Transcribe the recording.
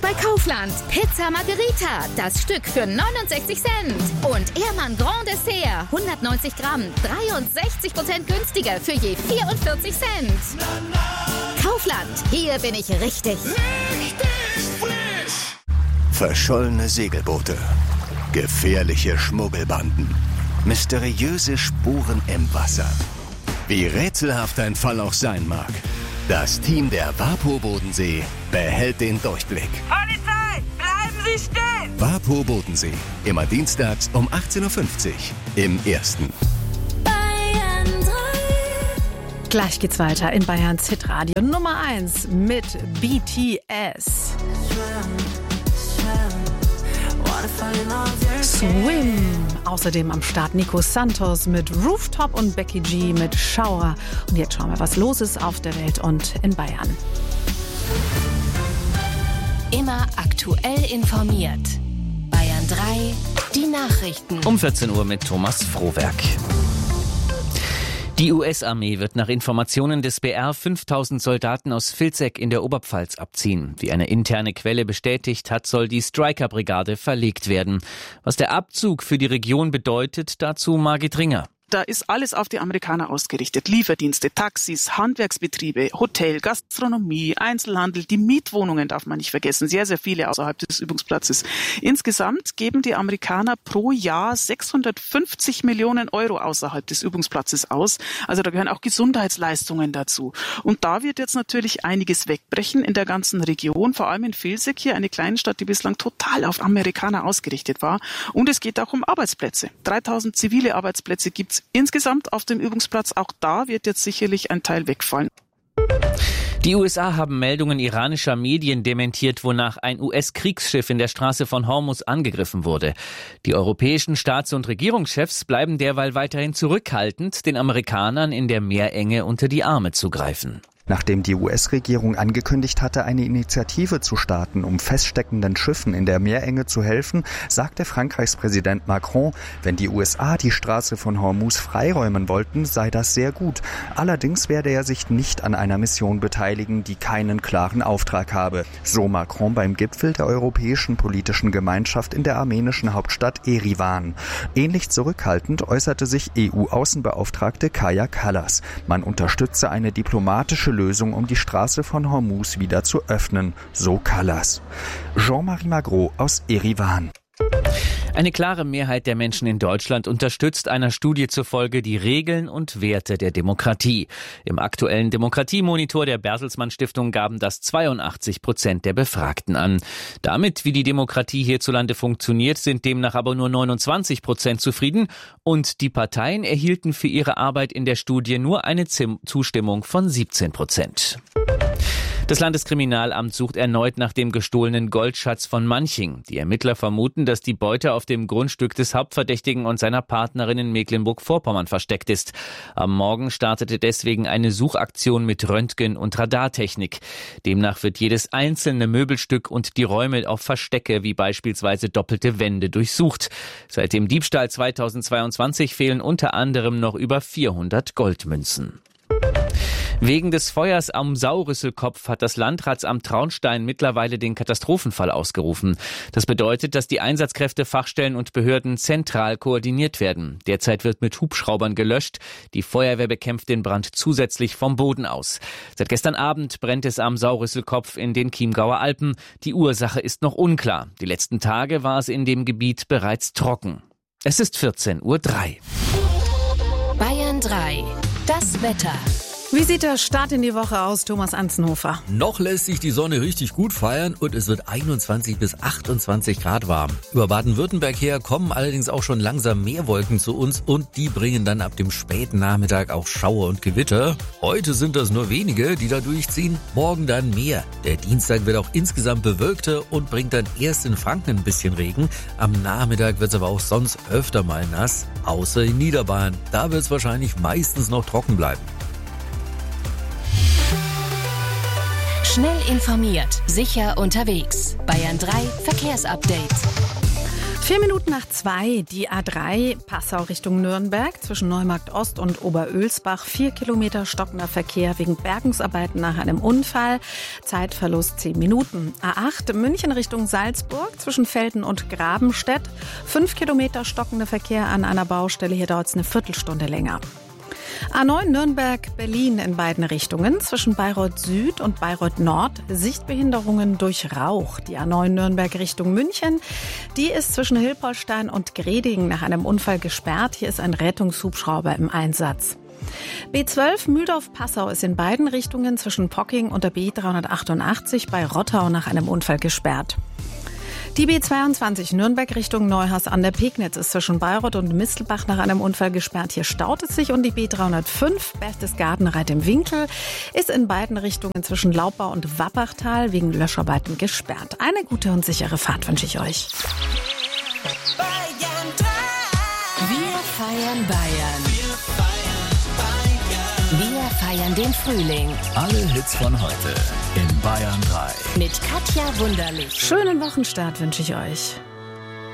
bei Kaufland. Pizza Margherita, das Stück für 69 Cent. Und Ehrmann Grand Dessert, 190 Gramm, 63% günstiger für je 44 Cent. Kaufland, hier bin ich richtig. Verschollene Segelboote, gefährliche Schmuggelbanden, mysteriöse Spuren im Wasser. Wie rätselhaft ein Fall auch sein mag, das Team der WaPo Bodensee behält den Durchblick. Polizei, bleiben Sie stehen! WaPo Bodensee, immer dienstags um 18.50 Uhr im Ersten. Bayern 3. Gleich geht's weiter in Bayerns Hitradio Nummer 1 mit BTS. Swim. Außerdem am Start Nico Santos mit Rooftop und Becky G mit Shower. Und jetzt schauen wir, was los ist auf der Welt und in Bayern. Immer aktuell informiert. Bayern 3, die Nachrichten. Um 14 Uhr mit Thomas Frohwerk. Die US-Armee wird nach Informationen des BR 5000 Soldaten aus Vilseck in der Oberpfalz abziehen. Wie eine interne Quelle bestätigt hat, soll die Stryker-Brigade verlegt werden. Was der Abzug für die Region bedeutet, dazu Margit Ringer. Da ist alles auf die Amerikaner ausgerichtet. Lieferdienste, Taxis, Handwerksbetriebe, Hotel, Gastronomie, Einzelhandel, die Mietwohnungen darf man nicht vergessen. Sehr, sehr viele außerhalb des Übungsplatzes. Insgesamt geben die Amerikaner pro Jahr 650 Millionen Euro außerhalb des Übungsplatzes aus. Also da gehören auch Gesundheitsleistungen dazu. Und da wird jetzt natürlich einiges wegbrechen in der ganzen Region, vor allem in Vilseck, hier eine Kleinstadt, die bislang total auf Amerikaner ausgerichtet war. Und es geht auch um Arbeitsplätze. 3000 zivile Arbeitsplätze gibt es insgesamt auf dem Übungsplatz. Auch da wird jetzt sicherlich ein Teil wegfallen. Die USA haben Meldungen iranischer Medien dementiert, wonach ein US-Kriegsschiff in der Straße von Hormuz angegriffen wurde. Die europäischen Staats- und Regierungschefs bleiben derweil weiterhin zurückhaltend, den Amerikanern in der Meerenge unter die Arme zu greifen. Nachdem die US-Regierung angekündigt hatte, eine Initiative zu starten, um feststeckenden Schiffen in der Meerenge zu helfen, sagte Frankreichs Präsident Macron, wenn die USA die Straße von Hormuz freiräumen wollten, sei das sehr gut. Allerdings werde er sich nicht an einer Mission beteiligen, die keinen klaren Auftrag habe. So Macron beim Gipfel der Europäischen Politischen Gemeinschaft in der armenischen Hauptstadt Erivan. Ähnlich zurückhaltend äußerte sich EU-Außenbeauftragte Kaja Kallas. Man unterstütze eine diplomatische Lösung, um die Straße von Hormuz wieder zu öffnen, so Kallas. Jean-Marie Magro aus Erivan. Eine klare Mehrheit der Menschen in Deutschland unterstützt einer Studie zufolge die Regeln und Werte der Demokratie. Im aktuellen Demokratiemonitor der Bertelsmann Stiftung gaben das 82% der Befragten an. Damit, wie die Demokratie hierzulande funktioniert, sind demnach aber nur 29% zufrieden und die Parteien erhielten für ihre Arbeit in der Studie nur eine Zustimmung von 17%. Das Landeskriminalamt sucht erneut nach dem gestohlenen Goldschatz von Manching. Die Ermittler vermuten, dass die Beute auf dem Grundstück des Hauptverdächtigen und seiner Partnerin in Mecklenburg-Vorpommern versteckt ist. Am Morgen startete deswegen eine Suchaktion mit Röntgen- und Radartechnik. Demnach wird jedes einzelne Möbelstück und die Räume auf Verstecke wie beispielsweise doppelte Wände durchsucht. Seit dem Diebstahl 2022 fehlen unter anderem noch über 400 Goldmünzen. Wegen des Feuers am Saurüsselkopf hat das Landratsamt Traunstein mittlerweile den Katastrophenfall ausgerufen. Das bedeutet, dass die Einsatzkräfte, Fachstellen und Behörden zentral koordiniert werden. Derzeit wird mit Hubschraubern gelöscht. Die Feuerwehr bekämpft den Brand zusätzlich vom Boden aus. Seit gestern Abend brennt es am Saurüsselkopf in den Chiemgauer Alpen. Die Ursache ist noch unklar. Die letzten Tage war es in dem Gebiet bereits trocken. Es ist 14:03 Uhr. Bayern 3, das Wetter. Wie sieht der Start in die Woche aus, Thomas Anzenhofer? Noch lässt sich die Sonne richtig gut feiern und es wird 21 bis 28 Grad warm. Über Baden-Württemberg her kommen allerdings auch schon langsam mehr Wolken zu uns und die bringen dann ab dem späten Nachmittag auch Schauer und Gewitter. Heute sind das nur wenige, die da durchziehen, morgen dann mehr. Der Dienstag wird auch insgesamt bewölkter und bringt dann erst in Franken ein bisschen Regen. Am Nachmittag wird es aber auch sonst öfter mal nass, außer in Niederbayern. Da wird es wahrscheinlich meistens noch trocken bleiben. Schnell informiert, sicher unterwegs. Bayern 3 Verkehrsupdate. 4 Minuten nach 2, die A3 Passau Richtung Nürnberg zwischen Neumarkt Ost und Oberölsbach. 4 Kilometer stockender Verkehr wegen Bergungsarbeiten nach einem Unfall. Zeitverlust 10 Minuten. A8 München Richtung Salzburg zwischen Velden und Grabenstedt. 5 Kilometer stockender Verkehr an einer Baustelle. Hier dauert es eine Viertelstunde länger. A9 Nürnberg-Berlin in beiden Richtungen, zwischen Bayreuth Süd und Bayreuth Nord, Sichtbehinderungen durch Rauch. Die A9 Nürnberg Richtung München, die ist zwischen Hilpoltstein und Greding nach einem Unfall gesperrt. Hier ist ein Rettungshubschrauber im Einsatz. B12 Mühldorf-Passau ist in beiden Richtungen zwischen Pocking und der B388 bei Rottau nach einem Unfall gesperrt. Die B22 Nürnberg Richtung Neuhaus an der Pegnitz ist zwischen Bayreuth und Mistelbach nach einem Unfall gesperrt. Hier staut es sich. Und die B305 Berchtesgaden-Reit im Winkel ist in beiden Richtungen zwischen Laubbau und Wappachtal wegen Löscharbeiten gesperrt. Eine gute und sichere Fahrt wünsche ich euch. Wir feiern Bayern. Wir feiern den Frühling. Alle Hits von heute in Bayern 3. Mit Katja Wunderlich. Schönen Wochenstart wünsche ich euch.